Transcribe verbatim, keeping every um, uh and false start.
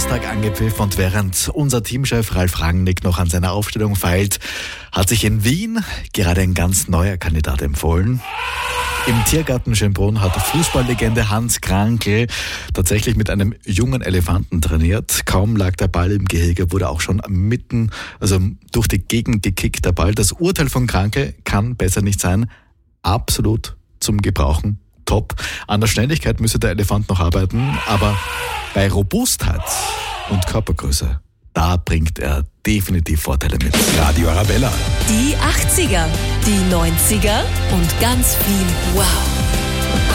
Donnerstag angepfiffen und während unser Teamchef Ralf Rangnick noch an seiner Aufstellung feilt, hat sich in Wien gerade ein ganz neuer Kandidat empfohlen. Im Tiergarten Schönbrunn hat Fußballlegende Hans Krankl tatsächlich mit einem jungen Elefanten trainiert. Kaum lag der Ball im Gehege, wurde auch schon mitten, also durch die Gegend gekickt, der Ball. Das Urteil von Krankl kann besser nicht sein. Absolut zum Gebrauchen. Top. An der Schnelligkeit müsste der Elefant noch arbeiten, aber bei Robustheit und Körpergröße, da bringt er definitiv Vorteile mit. Radio Arabella. Die achtziger, die neunziger und ganz viel Wow.